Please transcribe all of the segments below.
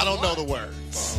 don't know the words.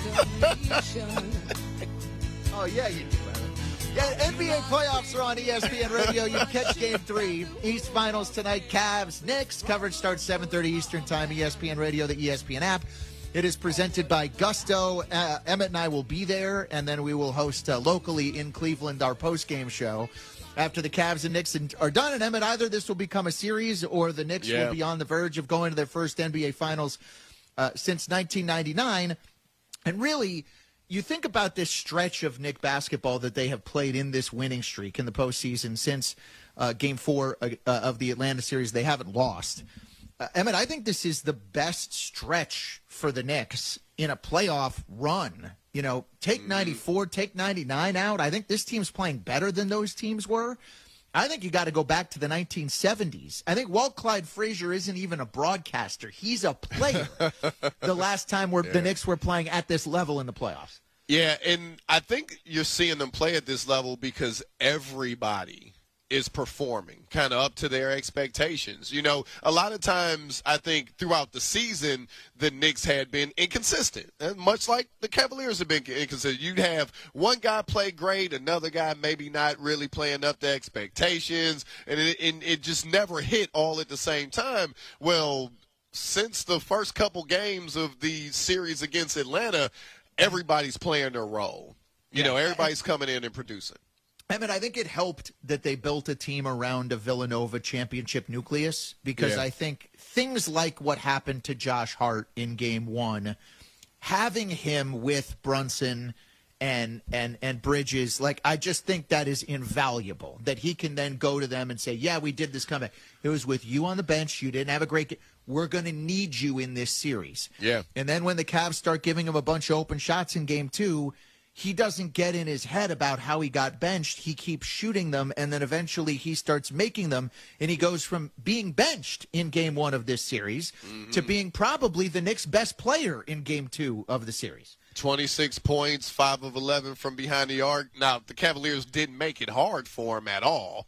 Oh, yeah, you do. Yeah, NBA playoffs are on ESPN Radio. You can catch Game 3. East Finals tonight, Cavs, Knicks. Coverage starts 7:30 Eastern Time, ESPN Radio, the ESPN app. It is presented by Gusto. Emmett and I will be there, and then we will host locally in Cleveland our post-game show after the Cavs and Knicks are done. And Emmett, either this will become a series or the Knicks will be on the verge of going to their first NBA Finals since 1999. And really, you think about this stretch of Knick basketball that they have played in this winning streak in the postseason since Game 4 of the Atlanta series. They haven't lost. Emmett, I think this is the best stretch for the Knicks in a playoff run. You know, take 94, take 99 out. I think this team's playing better than those teams were. I think you got to go back to the 1970s. I think Walt Clyde Frazier isn't even a broadcaster. He's a player. The last time the Knicks were playing at this level in the playoffs. Yeah, and I think you're seeing them play at this level because everybody is performing kind of up to their expectations. You know, a lot of times I think throughout the season, the Knicks had been inconsistent, and much like the Cavaliers have been inconsistent. You'd have one guy play great, another guy maybe not really playing up to expectations, and it just never hit all at the same time. Well, since the first couple games of the series against Atlanta, everybody's playing their role. You know, everybody's coming in and producing. I mean, I think it helped that they built a team around a Villanova championship nucleus because I think things like what happened to Josh Hart in Game 1, having him with Brunson and Bridges, like I just think that is invaluable, that he can then go to them and say, yeah, we did this comeback. It was with you on the bench. You didn't have a great game. We're going to need you in this series. Yeah. And then when the Cavs start giving him a bunch of open shots in Game 2, he doesn't get in his head about how he got benched. He keeps shooting them, and then eventually he starts making them, and he goes from being benched in Game 1 of this series to being probably the Knicks' best player in Game 2 of the series. 26 points, 5 of 11 from behind the arc. Now, the Cavaliers didn't make it hard for him at all.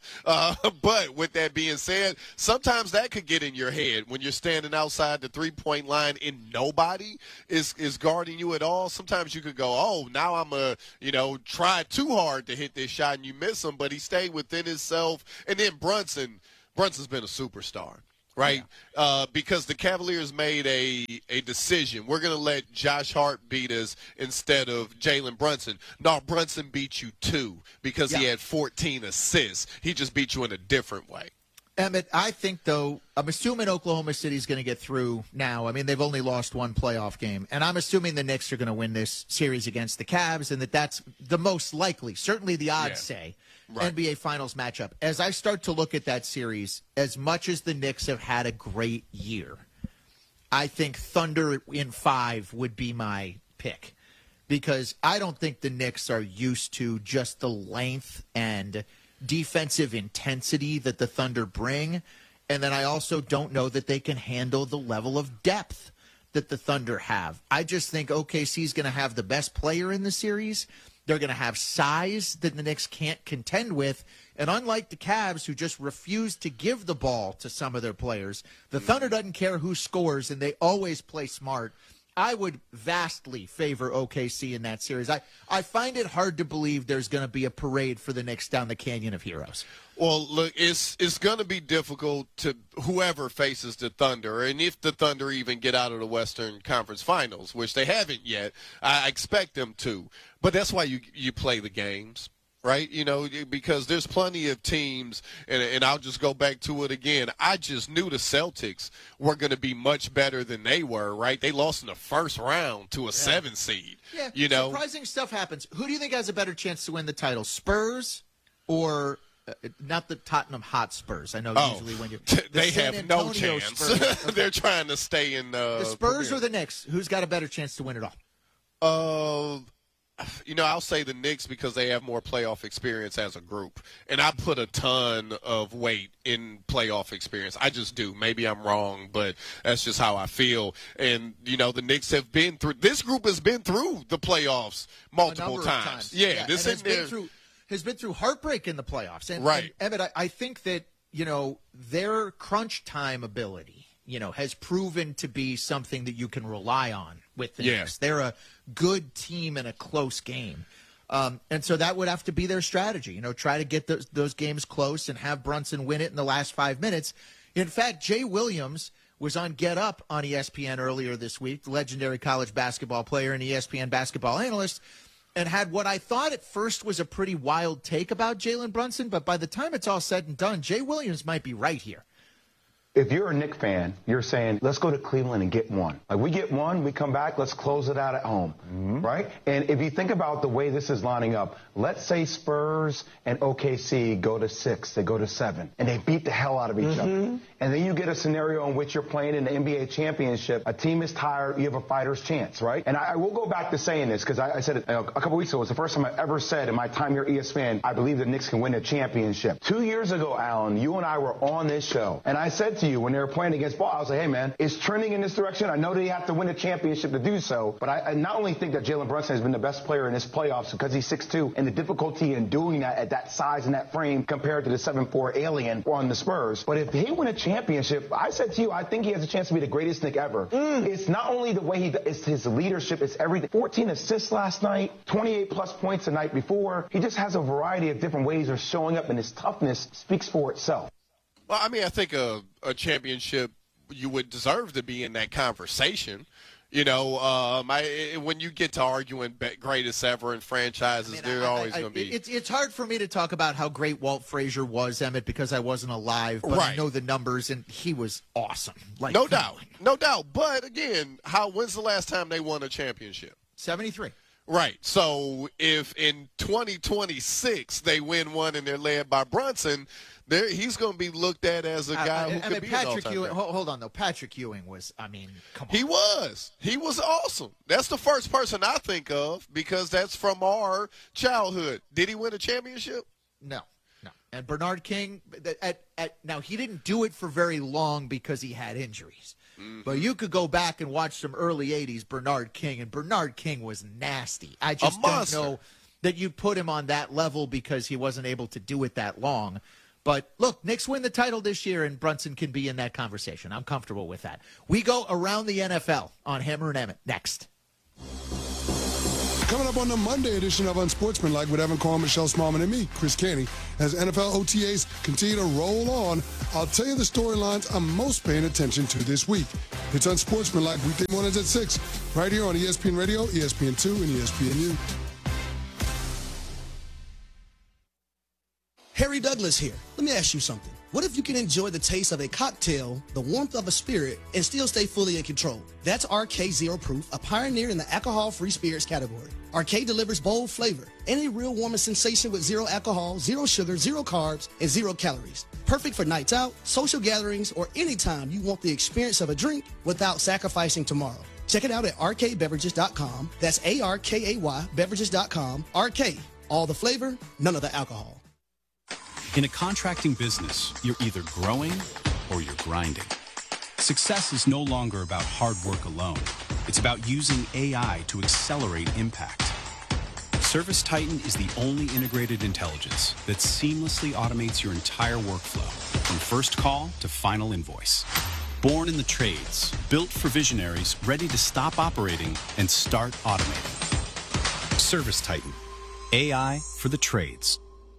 But with that being said, sometimes that could get in your head when you're standing outside the three-point line and nobody is guarding you at all. Sometimes you could go, oh, now I'm try too hard to hit this shot, and you miss him. But he stayed within himself. And then Brunson's been a superstar. Right, because the Cavaliers made a decision. We're going to let Josh Hart beat us instead of Jalen Brunson. No, Brunson beat you too because he had 14 assists. He just beat you in a different way. Emmett, I think, though, I'm assuming Oklahoma City's going to get through now. I mean, they've only lost one playoff game. And I'm assuming the Knicks are going to win this series against the Cavs and that's the most likely, certainly the odds say, NBA Finals matchup. As I start to look at that series, as much as the Knicks have had a great year, I think Thunder in 5 would be my pick because I don't think the Knicks are used to just the length and defensive intensity that the Thunder bring. And then I also don't know that they can handle the level of depth that the Thunder have. I just think OKC is going to have the best player in the series. They're going to have size that the Knicks can't contend with. And unlike the Cavs, who just refuse to give the ball to some of their players, the Thunder doesn't care who scores, and they always play smart. I would vastly favor OKC in that series. I find it hard to believe there's going to be a parade for the Knicks down the Canyon of Heroes. Well, look, it's going to be difficult to whoever faces the Thunder, and if the Thunder even get out of the Western Conference Finals, which they haven't yet, I expect them to. But that's why you play the games. Right, because there's plenty of teams, and I'll just go back to it again. I just knew the Celtics were going to be much better than they were, right? They lost in the first round to a 7 seed. Yeah, surprising stuff happens. Who do you think has a better chance to win the title, Spurs or not the Tottenham Hotspurs? I know usually when you they have no chance. Okay. They're trying to stay in the Spurs or the Knicks. Who's got a better chance to win it all? I'll say the Knicks because they have more playoff experience as a group. And I put a ton of weight in playoff experience. I just do. Maybe I'm wrong, but that's just how I feel. And, the Knicks have been through – this group has been through the playoffs multiple times. Yeah, this has been through heartbreak in the playoffs. And, right. And, Emmett, I think that, their crunch time ability, has proven to be something that you can rely on with the Knicks. They're a good team in a close game. And so that would have to be their strategy, try to get those games close and have Brunson win it in the last 5 minutes. In fact, Jay Williams was on Get Up on ESPN earlier this week, the legendary college basketball player and ESPN basketball analyst, and had what I thought at first was a pretty wild take about Jalen Brunson, but by the time it's all said and done, Jay Williams might be right here. If you're a Knicks fan, you're saying, let's go to Cleveland and get one. Like, we get one, we come back, let's close it out at home, right? And if you think about the way this is lining up, let's say Spurs and OKC go to 6, they go to 7, and they beat the hell out of each other. And then you get a scenario in which you're playing in the NBA championship. A team is tired, you have a fighter's chance, right? And I will go back to saying this, because I said it a couple weeks ago. It was the first time I ever said in my time here at ESPN, I believe the Knicks can win a championship. 2 years ago, Alan, you and I were on this show, and I said to you when they were playing against Ball, I was like, hey, man, it's trending in this direction. I know that you have to win a championship to do so, but I not only think that Jalen Brunson has been the best player in this playoffs because he's 6'2", and the difficulty in doing that at that size and that frame compared to the 7'4" alien on the Spurs, but if he win a championship, I said to you, I think he has a chance to be the greatest Knick ever. It's not only the way it's his leadership, it's everything. 14 assists last night, 28-plus points the night before. He just has a variety of different ways of showing up, and his toughness speaks for itself. Well, I mean, I think a championship, you would deserve to be in that conversation. When you get to arguing greatest ever in franchises, they're always going to be. It's hard for me to talk about how great Walt Frazier was, Emmett, because I wasn't alive, but I know the numbers, and he was awesome. No doubt. But again, when's the last time they won a championship? 73. Right. So if in 2026 they win one and they're led by Brunson, he's going to be looked at as a guy who could be Patrick Ewing. Hold on, though. Patrick Ewing was, come on. He was awesome. That's the first person I think of because that's from our childhood. Did he win a championship? No. And Bernard King, now he didn't do it for very long because he had injuries. But you could go back and watch some early 80s Bernard King, and Bernard King was nasty. I just don't know that you put him on that level because he wasn't able to do it that long. But look, Knicks win the title this year, and Brunson can be in that conversation. I'm comfortable with that. We go around the NFL on Hammer and Emmett next. Coming up on the Monday edition of Unsportsmanlike with Evan Cohen, Michelle Smallman, and me, Chris Canty, as NFL OTAs continue to roll on, I'll tell you the storylines I'm most paying attention to this week. It's Unsportsmanlike weekday mornings at 6, right here on ESPN Radio, ESPN2, and ESPNU. Harry Douglas here. Let me ask you something. What if you can enjoy the taste of a cocktail, the warmth of a spirit, and still stay fully in control? That's RK Zero Proof, a pioneer in the alcohol-free spirits category. RK delivers bold flavor and a real warming sensation with zero alcohol, zero sugar, zero carbs, and 0 calories. Perfect for nights out, social gatherings, or anytime you want the experience of a drink without sacrificing tomorrow. Check it out at rkbeverages.com. That's ARKAY beverages.com. RK, all the flavor, none of the alcohol. In a contracting business, you're either growing or you're grinding. Success is no longer about hard work alone. It's about using AI to accelerate impact. ServiceTitan is the only integrated intelligence that seamlessly automates your entire workflow, from first call to final invoice. Born in the trades, built for visionaries ready to stop operating and start automating. ServiceTitan, AI for the trades.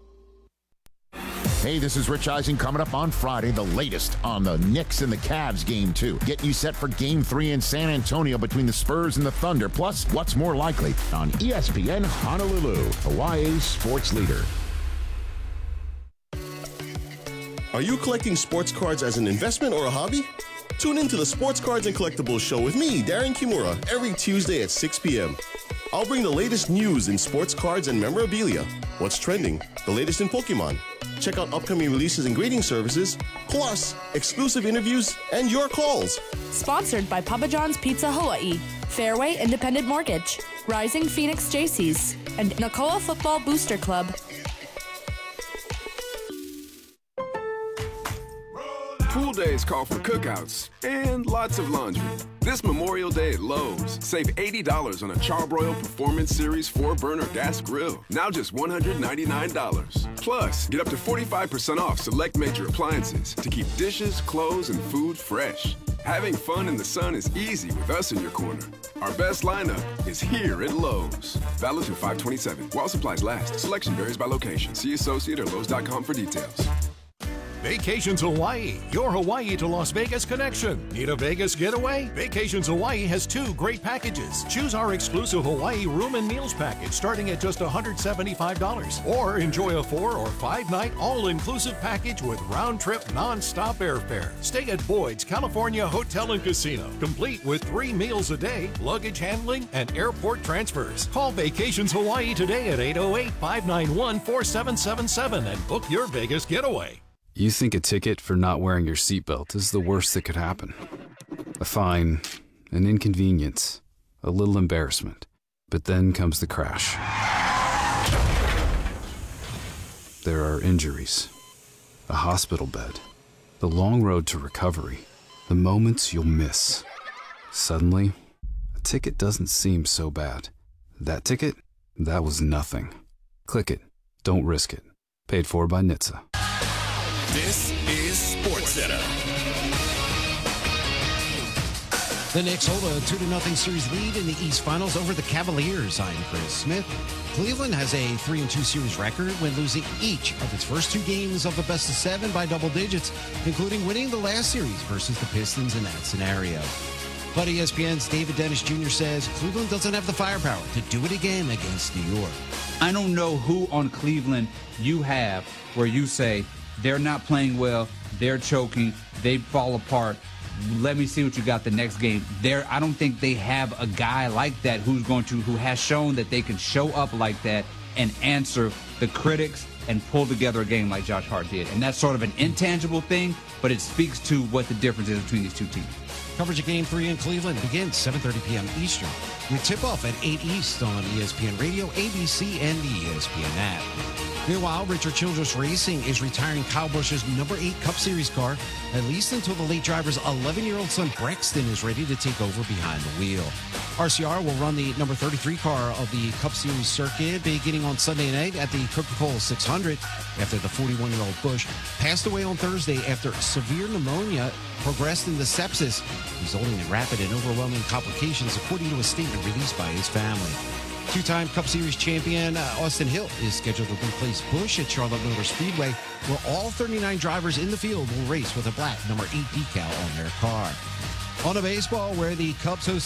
Hey, this is Rich Eisen coming up on Friday, the latest on the Knicks and the Cavs Game 2. Getting you set for Game 3 in San Antonio between the Spurs and the Thunder. Plus, what's more likely on ESPN Honolulu, Hawaii's sports leader. Are you collecting sports cards as an investment or a hobby? Tune in to the Sports Cards and Collectibles Show with me, Darren Kimura, every Tuesday at 6 p.m. I'll bring the latest news in sports cards and memorabilia, what's trending, the latest in Pokemon. Check out upcoming releases and grading services, plus exclusive interviews and your calls. Sponsored by Papa John's Pizza Hawaii, Fairway Independent Mortgage, Rising Phoenix Jaycees, and Nakoa Football Booster Club. Pool days call for cookouts and lots of laundry. This Memorial Day at Lowe's, save $80 on a Charbroil Performance Series 4-burner gas grill. Now just $199. Plus, get up to 45% off select major appliances to keep dishes, clothes, and food fresh. Having fun in the sun is easy with us in your corner. Our best lineup is here at Lowe's. Valid through 5/27. While supplies last. Selection varies by location. See associate or Lowe's.com for details. Vacations Hawaii, your Hawaii to Las Vegas connection. Need a Vegas getaway? Vacations Hawaii has 2 great packages. Choose our exclusive Hawaii room and meals package starting at just $175. Or enjoy a 4 or 5 night all-inclusive package with round-trip non-stop airfare. Stay at Boyd's California Hotel and Casino, complete with 3 meals a day, luggage handling, and airport transfers. Call Vacations Hawaii today at 808-591-4777 and book your Vegas getaway. You think a ticket for not wearing your seatbelt is the worst that could happen. A fine, an inconvenience, a little embarrassment. But then comes the crash. There are injuries, a hospital bed, the long road to recovery, the moments you'll miss. Suddenly, a ticket doesn't seem so bad. That ticket? That was nothing. Click it. Don't risk it. Paid for by NHTSA. This is SportsCenter. The Knicks hold a 2-0 series lead in the East Finals over the Cavaliers. I'm Chris Smith. Cleveland has a 3-2 series record when losing each of its first 2 games of the best-of-7 by double digits, including winning the last series versus the Pistons in that scenario. But ESPN's David Dennis Jr. says Cleveland doesn't have the firepower to do it again against New York. I don't know who on Cleveland you have where you say, they're not playing well, they're choking, they fall apart. Let me see what you got the next game. I don't think they have a guy like that who has shown that they can show up like that and answer the critics and pull together a game like Josh Hart did. And that's sort of an intangible thing, but it speaks to what the difference is between these 2 teams. Coverage of Game 3 in Cleveland begins 7:30 p.m. Eastern, with tip-off at 8 East on ESPN Radio, ABC, and the ESPN app. Meanwhile, Richard Childress Racing is retiring Kyle Busch's number 8 Cup Series car, at least until the late driver's 11-year-old son Brexton is ready to take over behind the wheel. RCR will run the number 33 car of the Cup Series circuit beginning on Sunday night at the Coca-Cola 600 after the 41-year-old Busch passed away on Thursday after severe pneumonia progressed into sepsis, resulting in rapid and overwhelming complications, according to a statement released by his family. 2-time Cup Series champion Austin Hill is scheduled to replace Busch at Charlotte Motor Speedway, where all 39 drivers in the field will race with a black number 8 decal on their car. On to baseball, where the Cubs host